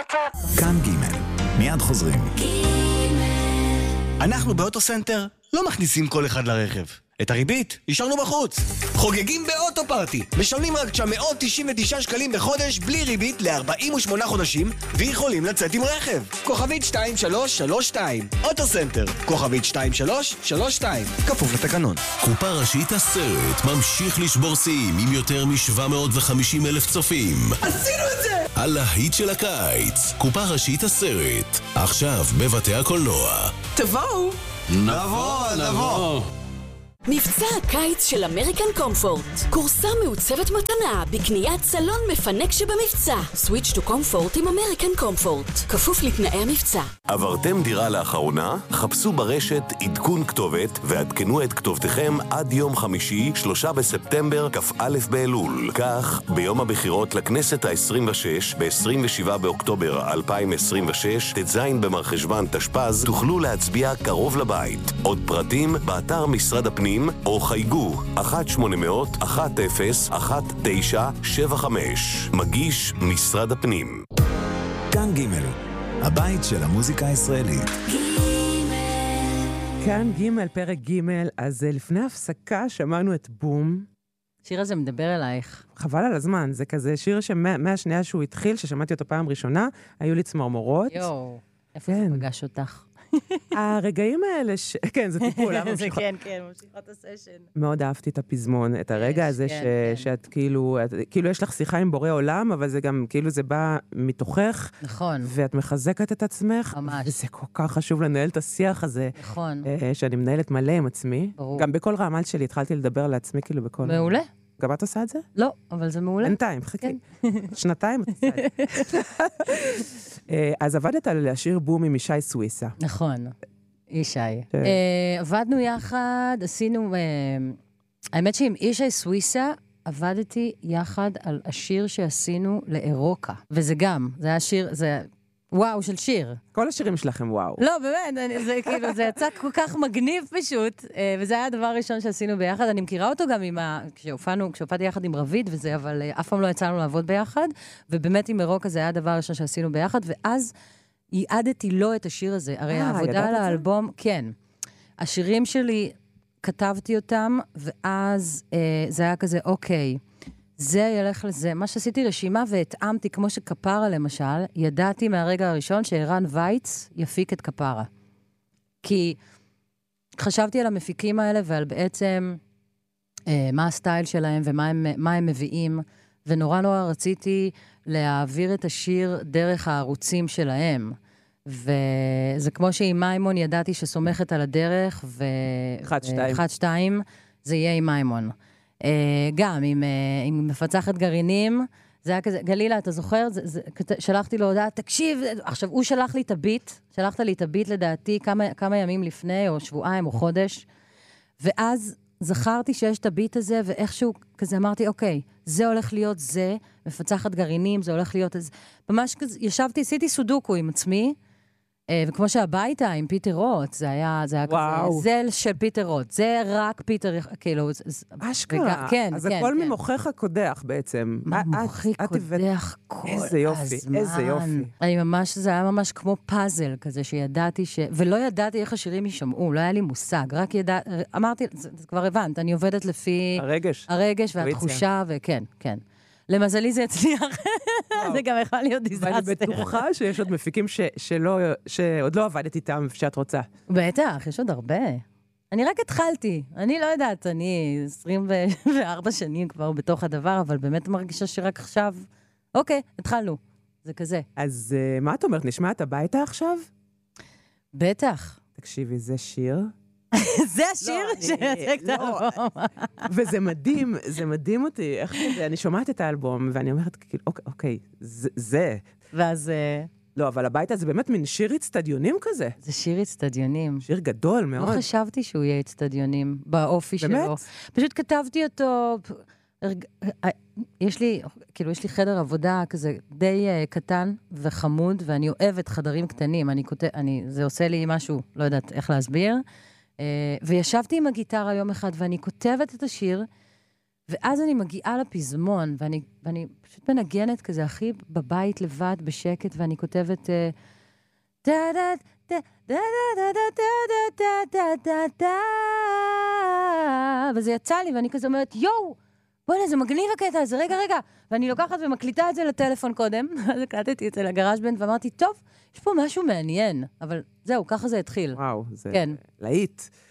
כאן ג' מיד חוזרים. אנחנו באוטוסנטר לא מכניסים כל אחד לרכב. את הריבית השארנו בחוץ. חוגגים באוטו פארטי. משלמים רק 999 שקלים בחודש בלי ריבית ל-48 חודשים ויכולים לצאת עם רכב. כוכבית 2332. אוטוסנטר. כוכבית 2332. כפוף לתקנון. קופה ראשית הסרט ממשיך לשבור שיאים עם יותר מ-750,000 צופים. עשינו את זה! הלהיט של הקיץ. קופה ראשית הסרט. עכשיו בבתי הקולנוע. תבואו. נבוא. מבצע הקיץ של אמריקן קומפורט. קורסה מעוצבת מתנה בקניית סלון מפנק שבמבצע. סוויץ' טו קומפורט עם אמריקן קומפורט. כפוף לתנאי המבצע. עברתם דירה לאחרונה? חפשו ברשת עדכון כתובת ועדכנו את כתובתכם עד יום חמישי, 3 בספטמבר, כ"א באלול. כך, ביום הבחירות לכנסת ה-26, ב-27 באוקטובר 2026, ט"ז במרחשוון תשפ"ז, תוכלו להצביע קרוב לבית. עוד פרטים באתר משרד הפנים או חייגו 1-800-10-1975. מגיש משרד הפנים. כאן ג' הבית של המוזיקה הישראלית. כאן ג' פרק ג'. אז לפני הפסקה שמענו את בום. השיר הזה מדבר אלייך. חבל על הזמן, זה כזה שיר מהשנייה שהוא התחיל, ששמעתי אותו פעם ראשונה, היו לי צמרמורות. יואו, איפה זה פגש אותך? הרגעים האלה, כן, זה טיפול. זה כן, ממשיכות הסשן. מאוד אהבתי את הפזמון, את הרגע הזה שאת כאילו יש לך שיחה עם בורא עולם, אבל זה גם כאילו זה בא מתוכך. נכון. ואת מחזקת את עצמך. ממש. וזה כל כך חשוב לנהל את השיח הזה. נכון. שאני מנהלת מלא עם עצמי. ברור. גם בכל רעמל שלי התחלתי לדבר לעצמי כאילו בכל... מעולה. גם את עושה את זה? לא, אבל זה מעולה. בינתיים, חכי. שנתיים את עושה את זה. אז עבדת על השיר בום עם ישי סוויסה. נכון. ישי. עבדנו יחד, עשינו... האמת שעם ישי סוויסה עבדתי יחד על השיר שעשינו לאירוקה. וזה גם, זה היה שיר... וואו של שיר. כל השירים שלכם וואו. לא, באמת, זה כאילו, זה יצא כל כך מגניב פשוט, וזה היה הדבר הראשון שעשינו ביחד. אני מכירה אותו גם כשהופעתי יחד עם רביד וזה, אבל אף פעם לא יצא לנו לעבוד ביחד, ובאמת עם אירוקה זה היה הדבר הראשון שעשינו ביחד, ואז ייעדתי לו את השיר הזה. הרי העבודה על האלבום, כן. השירים שלי, כתבתי אותם, ואז זה היה כזה, אוקיי, זה ילך לזה. מה שעשיתי רשימה והתאמתי, כמו שכפרה למשל, ידעתי מהרגע הראשון שערן וייץ יפיק את כפרה. כי חשבתי על המפיקים האלה ועל בעצם מה הסטייל שלהם ומה הם מביאים, ונורא רציתי להעביר את השיר דרך הערוצים שלהם. וזה כמו שעם מיימון ידעתי שסומכת על הדרך, ו1-2 זה יהיה עם מיימון. גם עם מפצחת גרעינים, זה היה כזה, גלילה, אתה זוכר? שלחתי לו הודעה, תקשיב, עכשיו הוא שלח לי את הביט, שלחת לי את הביט לדעתי כמה ימים לפני, או שבועיים, או חודש, ואז זכרתי שיש את הביט הזה, ואיכשהו כזה אמרתי, אוקיי, זה הולך להיות זה, מפצחת גרעינים, זה הולך להיות איזה, ממש כזה, ישבתי, עשיתי סודוקו עם עצמי, וכמו שהביתה עם פיטר רוט, זה היה כזה, זה של פיטר רוט, זה רק פיטר, כאילו, אשכרה, כן, אז הכל ממוחך הקודח בעצם. ממוחי קודח כל הזמן. איזה יופי, איזה יופי. זה היה ממש כמו פאזל כזה שידעתי ולא ידעתי איך השירים יישמעו, לא היה לי מושג, רק אמרתי, זה כבר הבנת, אני עובדת לפי הרגש והתחושה, וכן, כן. למזלי זה הצליח, זה גם יכול להיות דיזסטר. ואני בטוחה שיש עוד מפיקים שעוד לא עבדת איתם שאת רוצה. בטח, יש עוד הרבה. אני רק התחלתי, אני לא יודעת, אני 24 שנים כבר בתוך הדבר, אבל באמת מרגישה שרק עכשיו, אוקיי, התחלנו, זה כזה. אז מה את אומרת, נשמעת הביתה עכשיו? בטח. תקשיבי, זה שיר... זה השיר שמייצג את האלבום. וזה מדהים, זה מדהים אותי. אני שומעת את האלבום, ואני אומרת, אוקיי, זה. ואז... לא, אבל הביתה זה באמת מין שיר אצטדיונים כזה. זה שיר אצטדיונים. שיר גדול מאוד. לא חשבתי שהוא יהיה אצטדיונים, באופי שלו. באמת? פשוט כתבתי אותו... יש לי חדר עבודה כזה די קטן וחמוד, ואני אוהבת חדרים קטנים. זה עושה לי משהו, לא יודעת איך להסביר. וישבתי עם הגיטרה יום אחד, ואני כותבת את השיר, ואז אני מגיעה לפזמון, ואני פשוט מנגנת כזה הכי בבית לבד, בשקט, ואני כותבת... וזה יצא לי, ואני כזה אומרת, יואו, בוא'נה, זה מגניב הקטע הזה, רגע. ואני לוקחת ומקליטה את זה לטלפון קודם, אז הקלטתי את זה לגראז' בנד, ואמרתי, טוב, יש פה משהו מעניין, אבל זהו, ככה זה התחיל. וואו, זה כן. להיט.